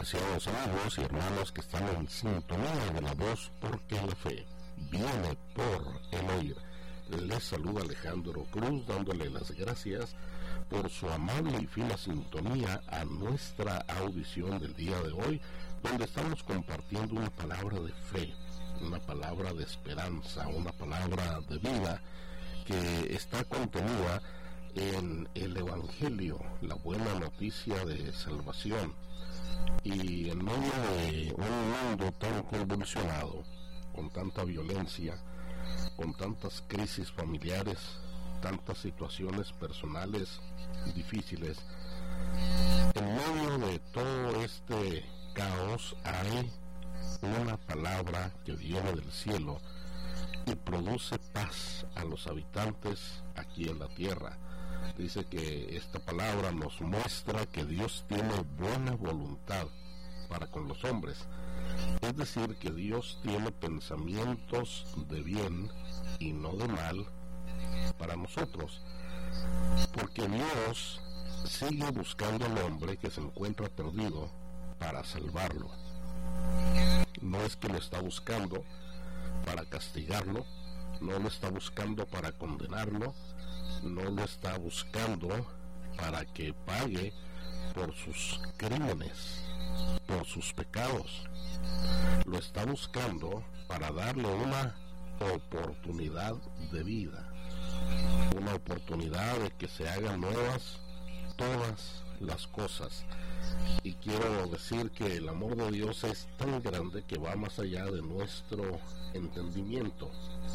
apreciados amigos y hermanos que están en sintonía de la voz, porque la fe viene por el oír. Les saluda Alejandro Cruz, dándole las gracias por su amable y fina sintonía a nuestra audición del día de hoy, donde estamos compartiendo una palabra de fe, una palabra de esperanza, una palabra de vida que está contenida en el Evangelio, la buena noticia de salvación. Y en medio de un mundo tan convulsionado, con tanta violencia, con tantas crisis familiares, tantas situaciones personales difíciles, en medio de todo este caos hay una palabra que viene del cielo y produce paz a los habitantes aquí en la tierra. Dice que esta palabra nos muestra que Dios tiene buena voluntad para con los hombres. Es decir, que Dios tiene pensamientos de bien y no de mal para nosotros. Porque Dios sigue buscando al hombre que se encuentra perdido para salvarlo. No es que lo está buscando para castigarlo, no lo está buscando para condenarlo, no lo está buscando para que pague por sus crímenes, por sus pecados. Lo está buscando para darle una oportunidad de vida, una oportunidad de que se hagan nuevas todas las cosas. Y quiero decir que el amor de Dios es tan grande que va más allá de nuestro entendimiento.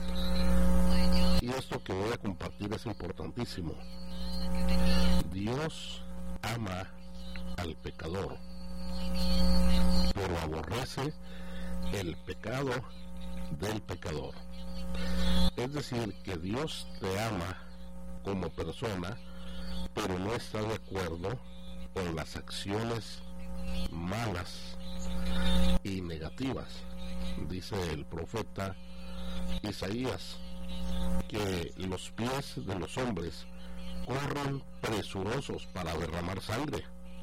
Y esto que voy a compartir es importantísimo. Dios ama al pecador, pero aborrece el pecado del pecador. Es decir, que Dios te ama como persona, pero no está de acuerdo con las acciones malas y negativas. Dice el profeta Isaías que los pies de los hombres corren presurosos para derramar sangre.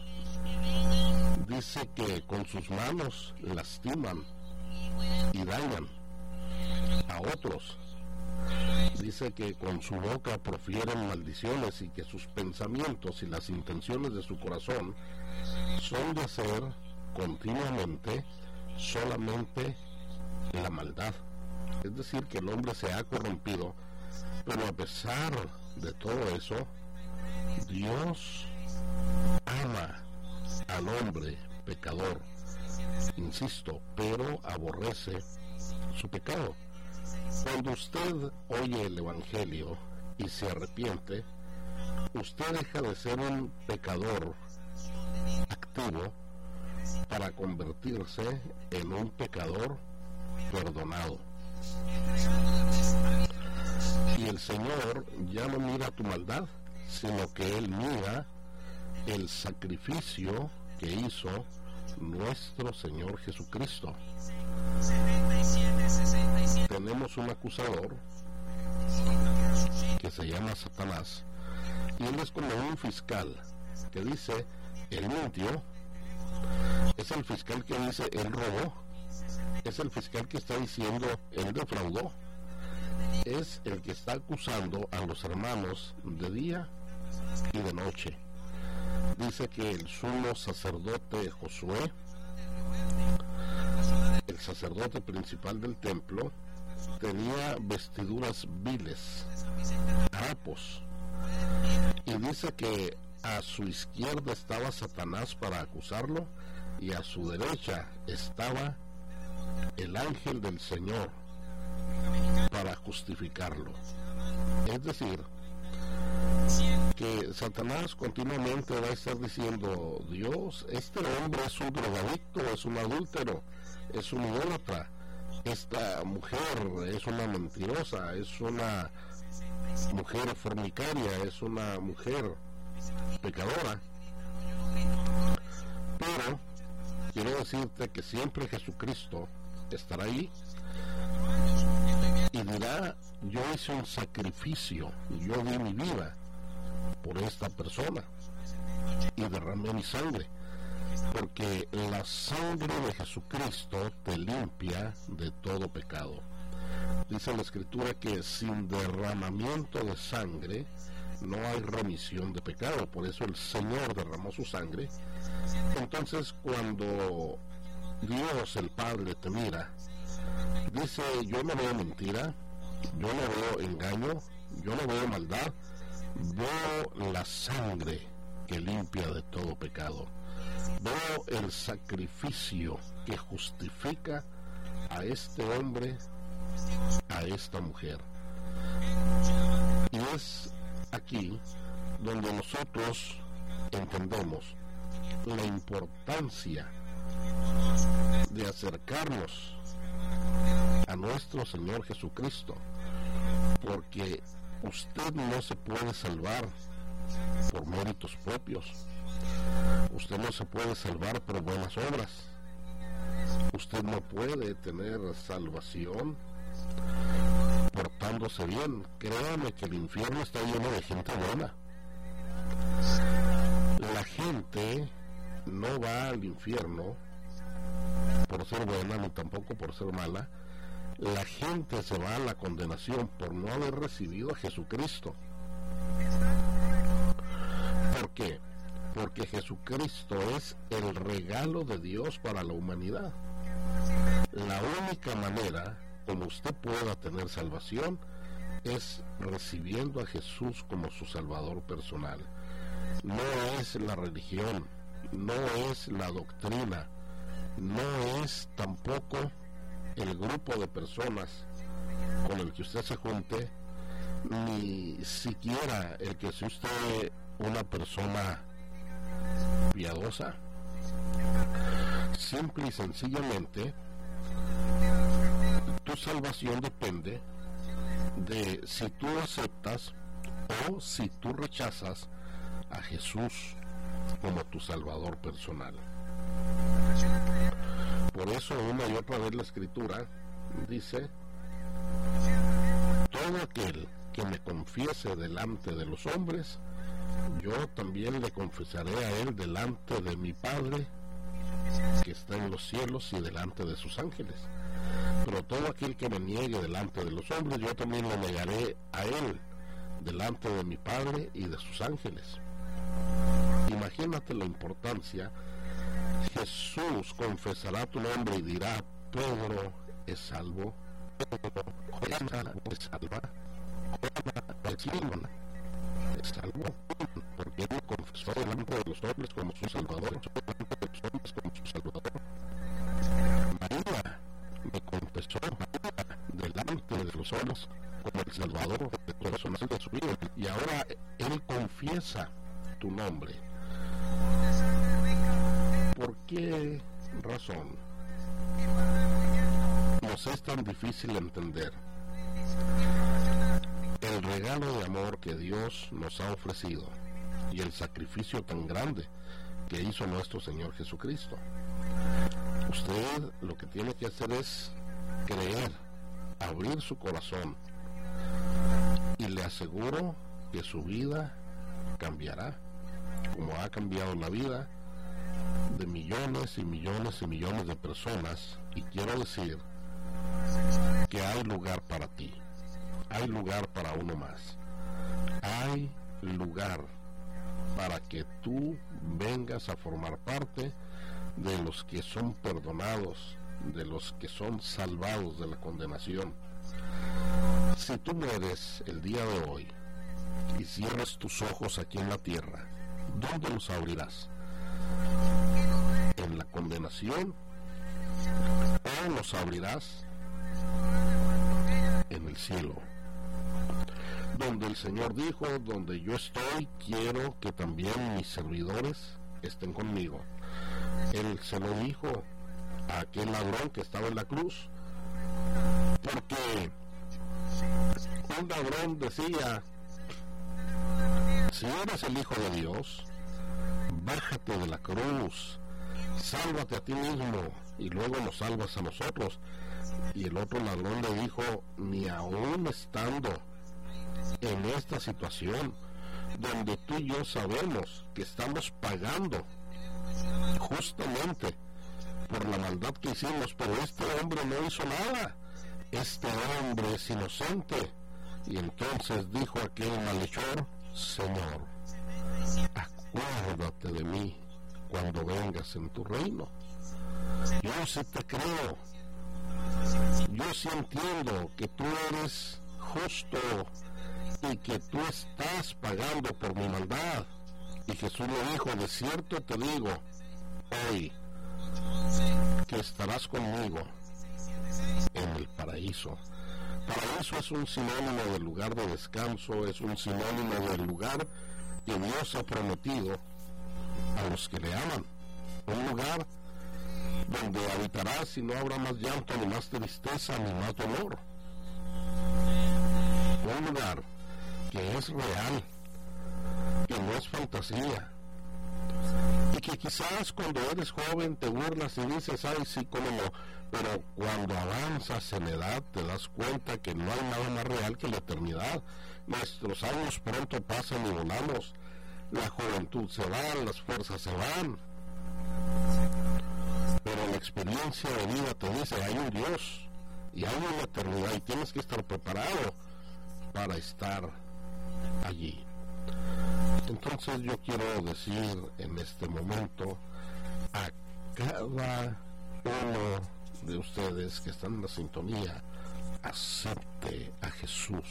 Dice que con sus manos lastiman y dañan a otros. Dice que con su boca profieren maldiciones y que sus pensamientos y las intenciones de su corazón son de hacer continuamente solamente la maldad. Es decir, que el hombre se ha corrompido, pero a pesar de todo eso, Dios ama al hombre pecador, insisto, pero aborrece su pecado. Cuando usted oye el Evangelio y se arrepiente, usted deja de ser un pecador activo para convertirse en un pecador perdonado. Y el Señor ya no mira tu maldad, sino que Él mira el sacrificio que hizo nuestro Señor Jesucristo. Tenemos un acusador que se llama Satanás, y él es como un fiscal que dice: él mintió. Es el fiscal que dice: él robó. Es el fiscal que está diciendo: él defraudó. Es el que está acusando a los hermanos de día y de noche. Dice que el sumo sacerdote Josué, el sacerdote principal del templo, tenía vestiduras viles, harapos, y dice que a su izquierda estaba Satanás para acusarlo y a su derecha estaba el ángel del Señor para justificarlo. Es decir, que Satanás continuamente va a estar diciendo: Dios, este hombre es un drogadicto, es un adúltero, es un idólatra, esta mujer es una mentirosa, es una mujer fornicaria, es una mujer pecadora. Pero quiero decirte que siempre Jesucristo estará ahí y dirá: yo hice un sacrificio, yo di mi vida por esta persona y derramé mi sangre. porque la sangre de Jesucristo te limpia de todo pecado. Dice la Escritura que sin derramamiento de sangre no hay remisión de pecado, por eso el Señor derramó su sangre. Entonces, cuando Dios el Padre te mira, dice: yo no veo mentira, yo no veo engaño, yo no veo maldad, veo la sangre que limpia de todo pecado, veo el sacrificio que justifica a este hombre, a esta mujer. Y es aquí donde nosotros entendemos la importancia de acercarnos a nuestro Señor Jesucristo, porque usted no se puede salvar por méritos propios, usted no se puede salvar por buenas obras, usted no puede tener salvación portándose bien. Créame que el infierno está lleno de gente buena. La gente no va al infierno por ser buena, ni tampoco por ser mala. La gente se va a la condenación por no haber recibido a Jesucristo. ¿Por qué? Porque Jesucristo es el regalo de Dios para la humanidad. La única manera como usted pueda tener salvación es recibiendo a Jesús como su Salvador personal. No es la religión, no es la doctrina, no es tampoco el grupo de personas con el que usted se junte, ni siquiera el que sea usted una persona piadosa. Simple y sencillamente, tu salvación depende de si tú aceptas o si tú rechazas a Jesús como tu Salvador personal. Por eso una y otra vez la Escritura dice: todo aquel que me confiese delante de los hombres, yo también le confesaré a él delante de mi Padre que está en los cielos y delante de sus ángeles. Pero todo aquel que me niegue delante de los hombres, yo también le negaré a él delante de mi Padre y de sus ángeles. Imagínate la importancia. Jesús confesará tu nombre y dirá: Pedro es salvo, Juana es salva, Juana es salvo, porque él me confesó delante de los hombres como su Salvador, delante de los hombres como su Salvador. María me confesó delante de los hombres como el Salvador personal de su vida, y ahora él confiesa tu nombre. ¿Por qué razón nos es tan difícil entender el regalo de amor que Dios nos ha ofrecido y el sacrificio tan grande que hizo nuestro Señor Jesucristo? Usted lo que tiene que hacer es creer, abrir su corazón, y le aseguro que su vida cambiará, como ha cambiado la vida de millones y millones y millones de personas. Y quiero decir que hay lugar para ti, hay lugar para uno más, hay lugar para que tú vengas a formar parte de los que son perdonados, de los que son salvados de la condenación. Si tú mueres el día de hoy y cierras tus ojos aquí en la tierra, ¿dónde los abrirás? ¿En la condenación? ¿O los abrirás en el cielo? Donde el Señor dijo: donde yo estoy, quiero que también mis servidores estén conmigo. Él se lo dijo a aquel ladrón que estaba en la cruz, porque un ladrón decía: si eres el Hijo de Dios, bájate de la cruz, sálvate a ti mismo y luego nos salvas a nosotros. Y el otro ladrón le dijo: ni aún estando en esta situación donde tú y yo sabemos que estamos pagando justamente por la maldad que hicimos, pero este hombre no hizo nada, este hombre es inocente. Y entonces dijo aquel malhechor: Señor, acuérdate de mí cuando vengas en tu reino. Yo sí te creo, yo sí entiendo que tú eres justo y que tú estás pagando por mi maldad. Y Jesús le dijo: de cierto te digo hoy que estarás conmigo en el paraíso. Paraíso es un sinónimo del lugar de descanso, es un sinónimo del lugar que Dios ha prometido a los que le aman. Un lugar donde habitarás y no habrá más llanto, ni más tristeza, ni más dolor. Un lugar que es real, que no es fantasía, y que quizás cuando eres joven te burlas y dices: ay, sí, cómo no, pero cuando avanzas en edad te das cuenta que no hay nada más real que la eternidad. Nuestros años pronto pasan y volamos, la juventud se va, las fuerzas se van, pero la experiencia de vida te dice: hay un Dios y hay una eternidad, y tienes que estar preparado para estar allí. Entonces yo quiero decir en este momento a cada uno de ustedes que están en la sintonía: acepte a Jesús,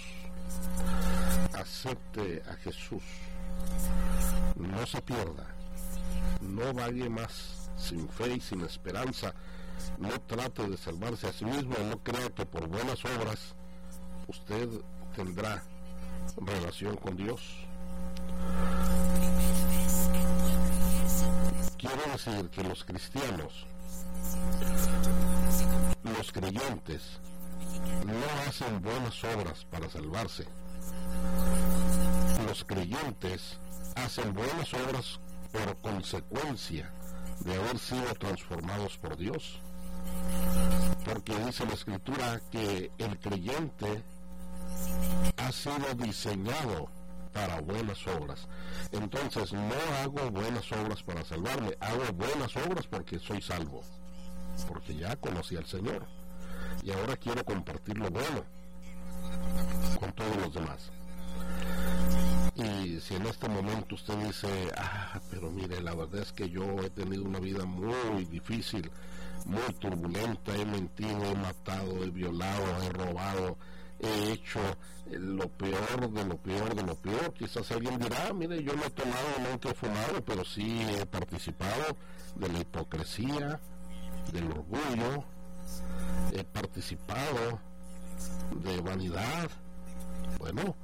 acepte a Jesús, no se pierda, no vague más sin fe y sin esperanza, no trate de salvarse a sí mismo, no crea que por buenas obras usted tendrá relación con Dios. Quiero decir que los cristianos, los creyentes, no hacen buenas obras para salvarse. Los creyentes hacen buenas obras por consecuencia de haber sido transformados por Dios. Porque dice la Escritura que el creyente ha sido diseñado para buenas obras. Entonces no hago buenas obras para salvarme, hago buenas obras porque soy salvo, porque ya conocí al Señor y ahora quiero compartir lo bueno con todos los demás. Y si en este momento usted dice: pero mire, la verdad es que yo he tenido una vida muy difícil, muy turbulenta, he mentido, he matado, he violado, he robado, he hecho lo peor de lo peor de lo peor. Quizás alguien dirá: mire, yo no he tomado, nunca he fumado, pero sí he participado de la hipocresía, del orgullo, he participado de vanidad. Bueno,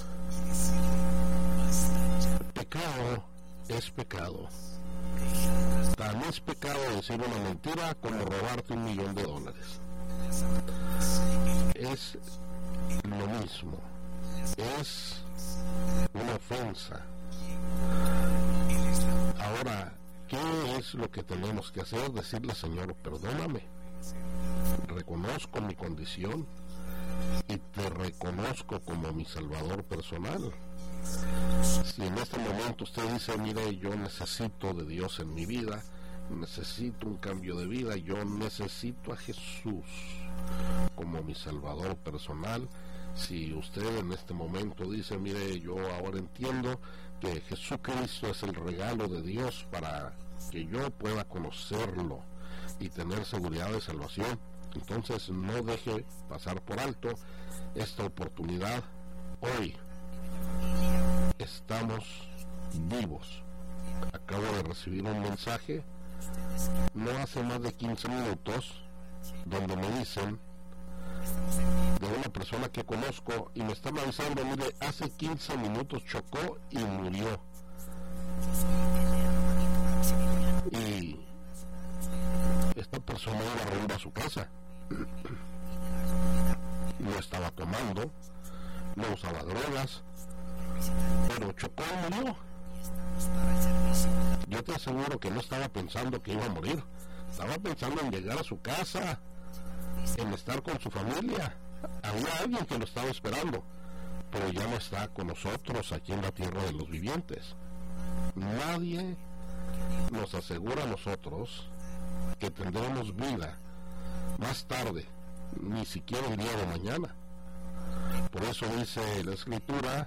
pecado es pecado. Tan es pecado decir una mentira como robarte $1,000,000. Es lo mismo, es una ofensa. Ahora, ¿qué es lo que tenemos que hacer? Decirle: Señor, perdóname, reconozco mi condición y te reconozco como mi Salvador personal. Si en este momento usted dice: mire, yo necesito de Dios en mi vida, necesito un cambio de vida, yo necesito a Jesús como mi Salvador personal. Si usted en este momento dice: mire, yo ahora entiendo que Jesucristo es el regalo de Dios para que yo pueda conocerlo y tener seguridad de salvación, entonces no deje pasar por alto esta oportunidad. Hoy estamos vivos. Acabo de recibir un mensaje no hace más de 15 minutos donde me dicen, de una persona que conozco, y me están avisando: mire, hace 15 minutos chocó y murió. Y esta persona iba rumbo a su casa. No estaba tomando, no usaba drogas, pero chocó y murió. Yo te aseguro que no estaba pensando que iba a morir, estaba pensando en llegar a su casa, en estar con su familia. Había alguien que lo estaba esperando, pero ya no está con nosotros aquí en la tierra de los vivientes. Nadie nos asegura a nosotros que tendremos vida más tarde, ni siquiera el día de mañana. Por eso dice la Escritura,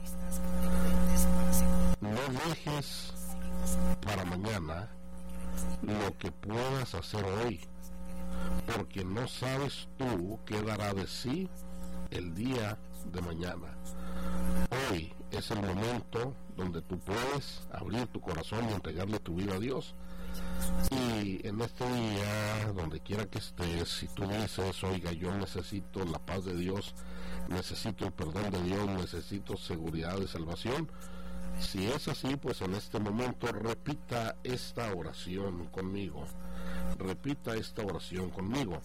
no dejes para mañana lo que puedas hacer hoy, porque no sabes tú qué dará de sí el día de mañana. Hoy es el momento donde tú puedes abrir tu corazón y entregarle tu vida a Dios. Y en este día, donde quiera que estés, si tú dices, oiga, yo necesito la paz de Dios, necesito el perdón de Dios, necesito seguridad de salvación, si es así, pues en este momento repita esta oración conmigo. Repita esta oración conmigo.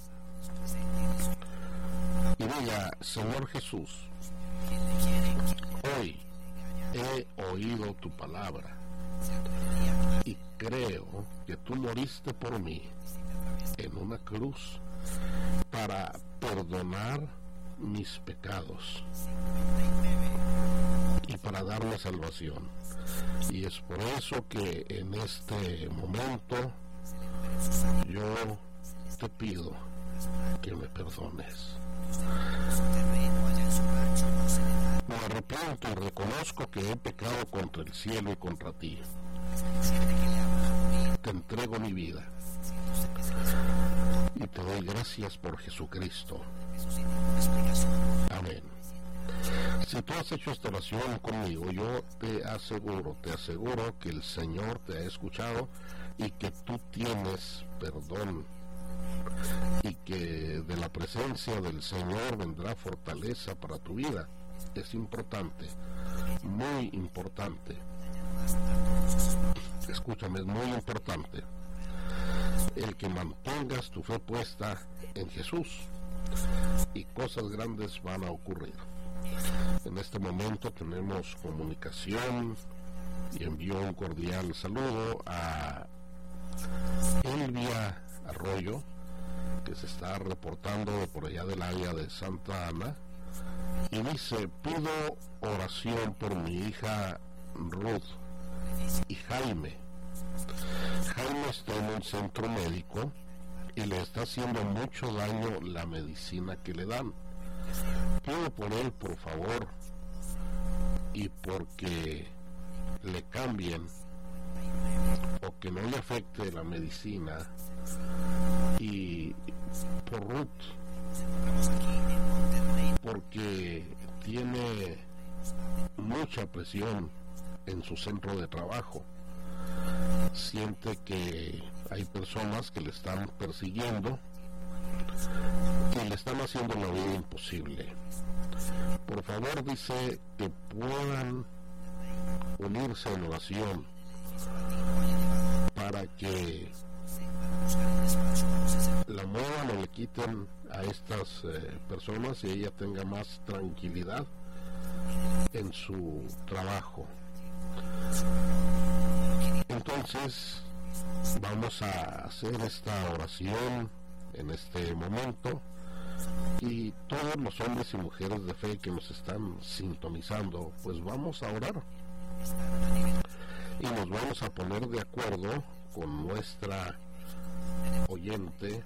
Y diga, Señor Jesús, hoy he oído tu palabra y creo que tú moriste por mí en una cruz para perdonar mis pecados y para darme salvación. Y es por eso que en este momento yo te pido que me perdones. Me arrepiento y reconozco que he pecado contra el cielo y contra ti. Te entrego mi vida y te doy gracias por Jesucristo. Amén. Si tú has hecho esta oración conmigo, yo te aseguro que el Señor te ha escuchado y que tú tienes perdón y que de la presencia del Señor vendrá fortaleza para tu vida. Es importante, muy importante. Escúchame, es muy importante el que mantengas tu fe puesta en Jesús y cosas grandes van a ocurrir. En este momento tenemos comunicación y envío un cordial saludo a Elvia Arroyo, que se está reportando por allá del área de Santa Ana, y dice, pido oración por mi hija Ruth y Jaime. Jaime está en un centro médico y le está haciendo mucho daño la medicina que le dan. Pido por él, por favor, y porque le cambien o que no le afecte la medicina, y por Ruth, porque tiene mucha presión en su centro de trabajo. Siente que hay personas que le están persiguiendo y le están haciendo la vida imposible. Por favor, dice que puedan unirse en oración para que la muevan o le quiten a estas personas y ella tenga más tranquilidad en su trabajo. Entonces vamos a hacer esta oración en este momento, y todos los hombres y mujeres de fe que nos están sintonizando, pues vamos a orar y nos vamos a poner de acuerdo con nuestra oyente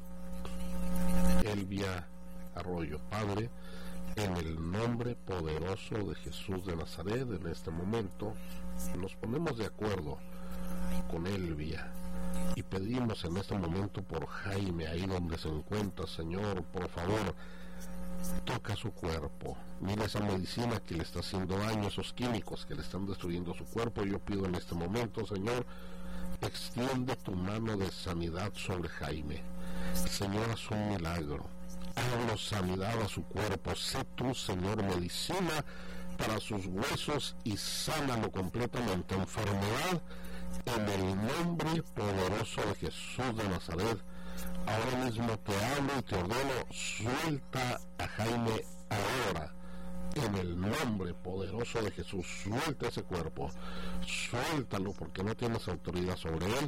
Elvia Arroyo. Padre, en el nombre poderoso de Jesús de Nazaret, en este momento nos ponemos de acuerdo con Elvia y pedimos en este momento por Jaime, ahí donde se encuentra. Señor, por favor, toca su cuerpo. Mira esa medicina que le está haciendo daño, esos químicos que le están destruyendo su cuerpo. Yo pido en este momento, Señor, extiende tu mano de sanidad sobre Jaime. Señor, haz un milagro. Hazlo sanidad a su cuerpo. Sé tú, Señor, medicina para sus huesos y sánalo completamente. Enfermedad, en el nombre poderoso de Jesús de Nazaret, ahora mismo te hablo y te ordeno, suelta a Jaime ahora. En el nombre poderoso de Jesús, suelta ese cuerpo, suéltalo porque no tienes autoridad sobre él.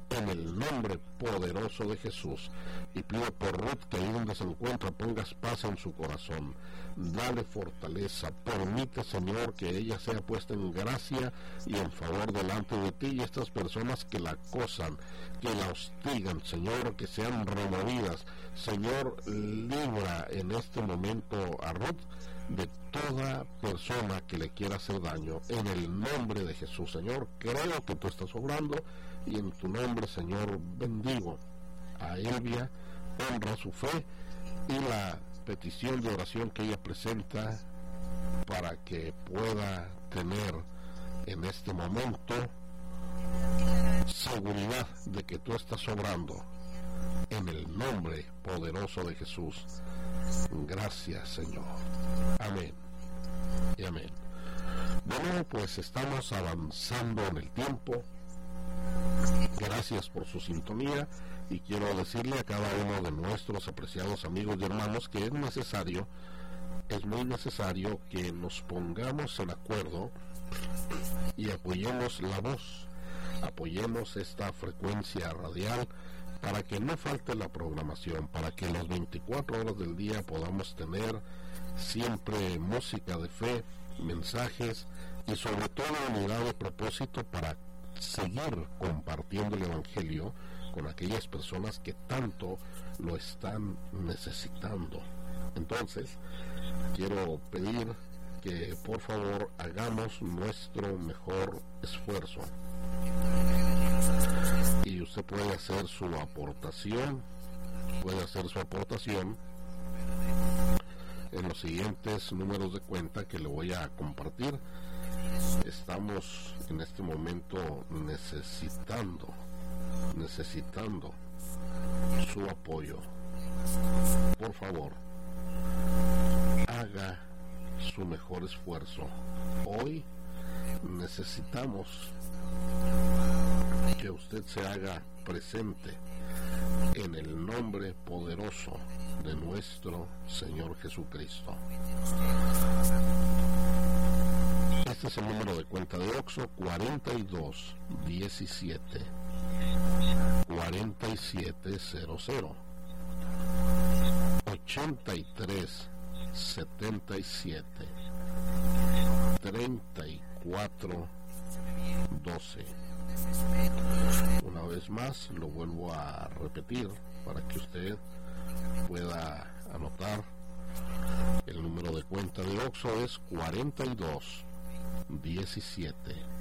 en el nombre poderoso de Jesús. Y pido por Ruth que ahí donde se encuentra pongas paz en su corazón, dale fortaleza, permite, Señor, que ella sea puesta en gracia y en favor delante de ti, y estas personas que la acosan, que la hostigan, Señor, que sean removidas. Señor, libra en este momento a Ruth de toda persona que le quiera hacer daño, en el nombre de Jesús. Señor, creo que tú estás obrando, y en tu nombre, Señor, bendigo a Elvia, honra su fe y la petición de oración que ella presenta para que pueda tener en este momento seguridad de que tú estás obrando, en el nombre poderoso de Jesús. Gracias, Señor. Amén y amén. Bueno, pues estamos avanzando en el tiempo. Gracias por su sintonía, y quiero decirle a cada uno de nuestros apreciados amigos y hermanos que es muy necesario que nos pongamos en acuerdo y apoyemos la voz, apoyemos esta frecuencia radial para que no falte la programación, para que las 24 horas del día podamos tener siempre música de fe, mensajes y sobre todo unidad de propósito para seguir compartiendo el Evangelio con aquellas personas que tanto lo están necesitando. Entonces, quiero pedir que por favor hagamos nuestro mejor esfuerzo. Y usted puede hacer su aportación, en los siguientes números de cuenta que le voy a compartir. Estamos en este momento necesitando su apoyo. Por favor, haga su mejor esfuerzo. Hoy necesitamos que usted se haga presente en el nombre poderoso de nuestro Señor Jesucristo. Este es el número de cuenta de Oxxo: 42 17 4700 83 77 34 12. Una vez más lo vuelvo a repetir para que usted pueda anotar. El número de cuenta de Oxxo es 42 17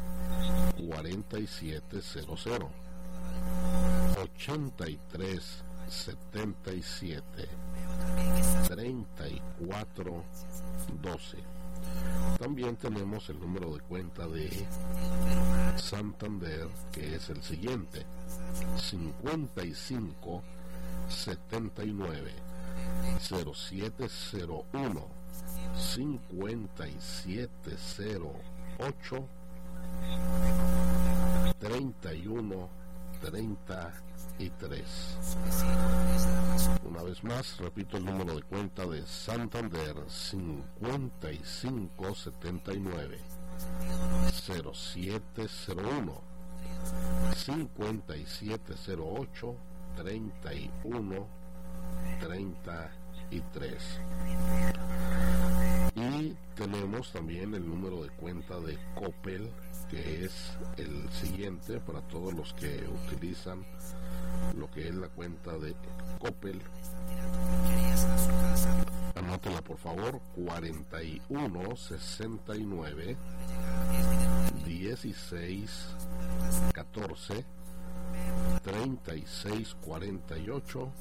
4700 83 77 34 12. También tenemos el número de cuenta de Santander, que es el siguiente: 55 79 0701 5708 31 33. Una vez más, repito el número de cuenta de Santander: 55 79 0701 5708 31 33. Y tenemos también el número de cuenta de Coppel, que es el siguiente para todos los que utilizan lo que es la cuenta de Coppel. Anótela por favor: 41 69 16 14 36 48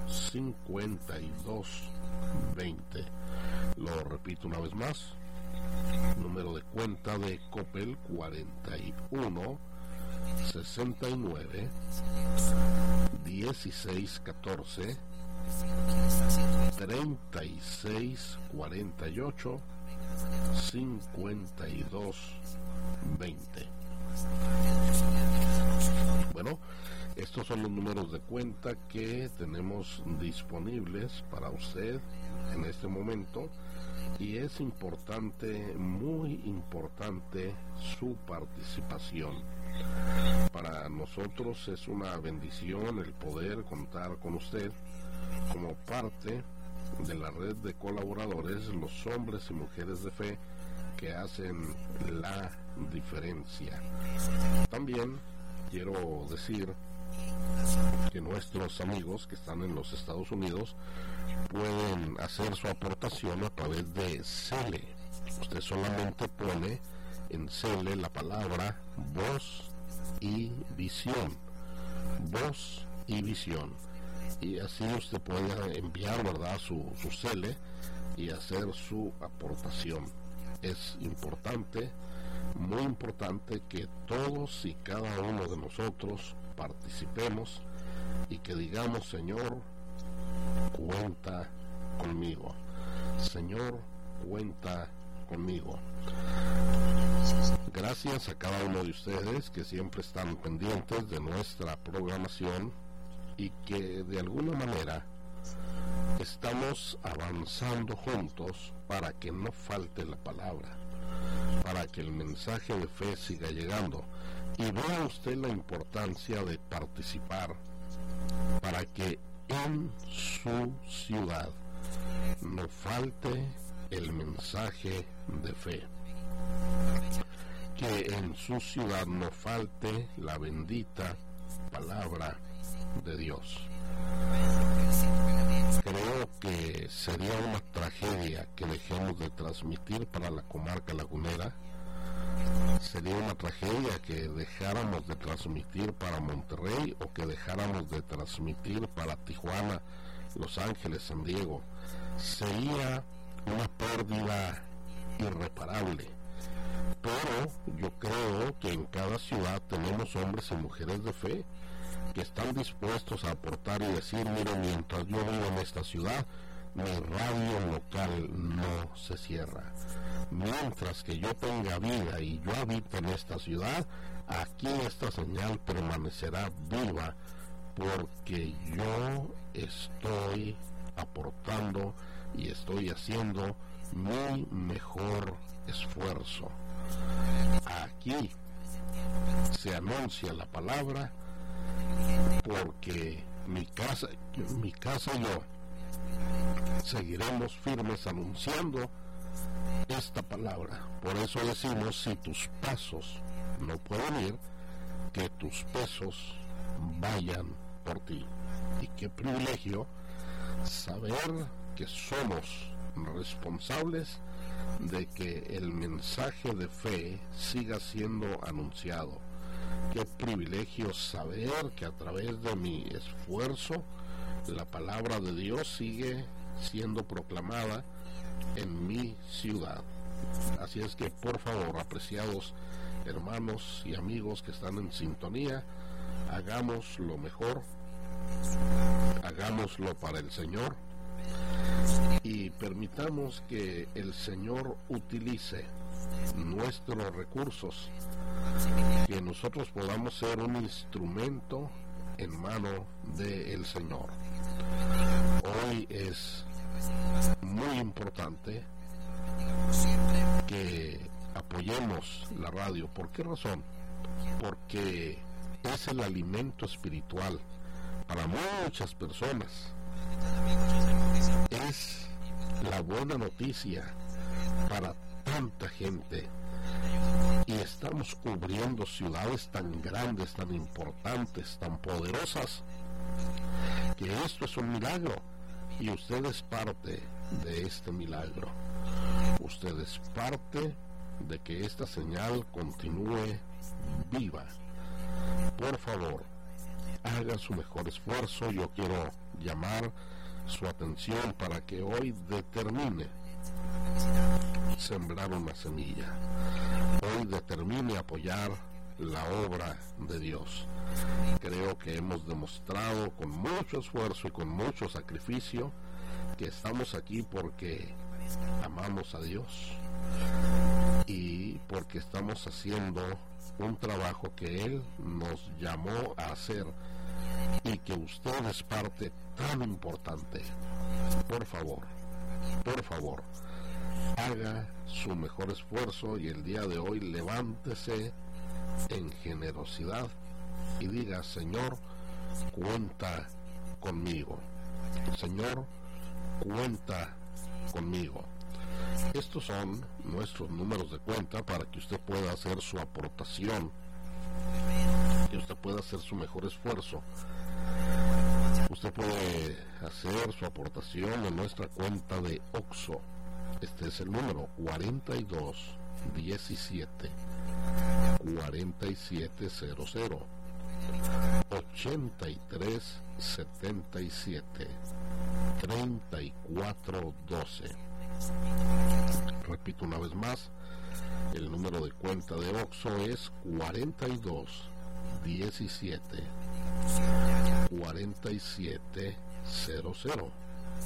52 20. Lo repito una vez más: número de cuenta de Coppel: 41 69 16 14 36 48 52 20. Bueno, Estos son los números de cuenta que tenemos disponibles para usted en este momento, y es importante, muy importante, su participación. Para nosotros es una bendición el poder contar con usted como parte de la red de colaboradores, los hombres y mujeres de fe que hacen la diferencia. También quiero decir que nuestros amigos que están en los Estados Unidos pueden hacer su aportación a través de Zelle. Usted solamente pone en Zelle la palabra voz y visión, y así usted puede enviar, ¿verdad?, su Zelle y hacer su aportación. Es importante, muy importante, que todos y cada uno de nosotros participemos y que digamos: Señor, cuenta conmigo. Señor, cuenta conmigo. Gracias a cada uno de ustedes que siempre están pendientes de nuestra programación y que de alguna manera estamos avanzando juntos para que no falte la palabra, para que el mensaje de fe siga llegando. Y vea usted la importancia de participar para que en su ciudad no falte el mensaje de fe, que en su ciudad no falte la bendita palabra de Dios. Creo que sería una tragedia que dejemos de transmitir para la comarca lagunera. Sería una tragedia que dejáramos de transmitir para Monterrey, o que dejáramos de transmitir para Tijuana, Los Ángeles, San Diego. Sería una pérdida irreparable. Pero yo creo que en cada ciudad tenemos hombres y mujeres de fe que están dispuestos a aportar y decir: mire, mientras yo vivo en esta ciudad, mi radio local no se cierra. Mientras que yo tenga vida y yo habito en esta ciudad, aquí esta señal permanecerá viva, porque yo estoy aportando y estoy haciendo mi mejor esfuerzo. Aquí se anuncia la palabra, porque mi casa y yo seguiremos firmes anunciando esta palabra. Por eso decimos: si tus pasos no pueden ir, que tus pesos vayan por ti. Y qué privilegio saber que somos responsables de que el mensaje de fe siga siendo anunciado. Qué privilegio saber que a través de mi esfuerzo la palabra de Dios sigue siendo proclamada en mi ciudad. Así es que, por favor, apreciados hermanos y amigos que están en sintonía, hagamos lo mejor, hagámoslo para el Señor, y permitamos que el Señor utilice nuestros recursos, que nosotros podamos ser un instrumento en mano del Señor. Hoy es muy importante que apoyemos la radio. ¿Por qué razón? Porque es el alimento espiritual para muchas personas. Es la buena noticia para tanta gente. Y estamos cubriendo ciudades tan grandes, tan importantes, tan poderosas, que esto es un milagro. Y usted es parte de este milagro. Usted es parte de que esta señal continúe viva. Por favor, haga su mejor esfuerzo. Yo quiero llamar su atención para que hoy determine sembrar una semilla. Hoy determine apoyar la obra de Dios. Creo que hemos demostrado con mucho esfuerzo y con mucho sacrificio que estamos aquí porque amamos a Dios y porque estamos haciendo un trabajo que Él nos llamó a hacer y que usted es parte tan importante. Por favor, haga su mejor esfuerzo y el día de hoy levántese en generosidad y diga: Señor, cuenta conmigo. Señor, cuenta conmigo. Estos son nuestros números de cuenta para que usted pueda hacer su aportación, que usted pueda hacer su mejor esfuerzo. Usted puede hacer su aportación en nuestra cuenta de OXXO. Este es el número 4217 4700 8377 3412. Repito una vez más, el número de cuenta de OXXO es 4217 4700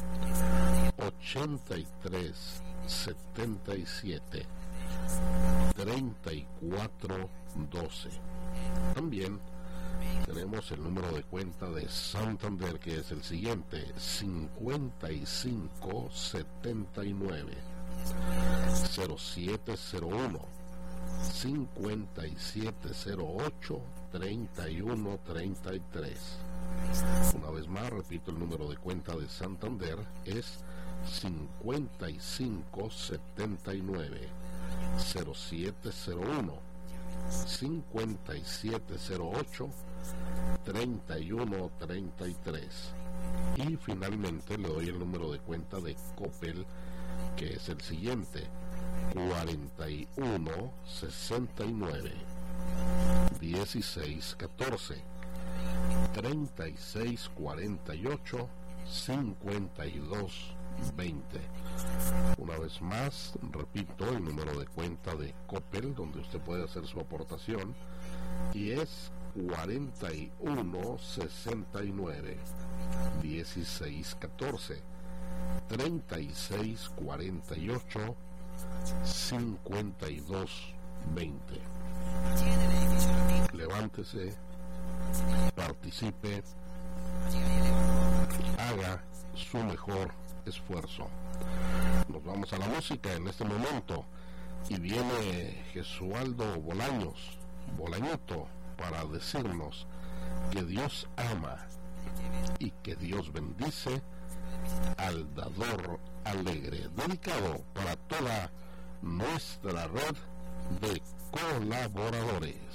8377 3412. También tenemos el número de cuenta de Santander, que es el siguiente: 5579 0701 5708 3133. Una vez más, repito, el número de cuenta de Santander es 5579 0701 5708 3133. Y finalmente le doy el número de cuenta de Coppel, que es el siguiente: 41 69 16 14 36 48 52 20. Una vez más, repito, el número de cuenta de Coppel, donde usted puede hacer su aportación, y es 41 69 16 14 36 48 52 20. Levántese, participe, haga su mejor esfuerzo. Nos vamos a la música en este momento y viene Jesualdo Bolañito, para decirnos que Dios ama y que Dios bendice al dador alegre, dedicado para toda nuestra red de colaboradores.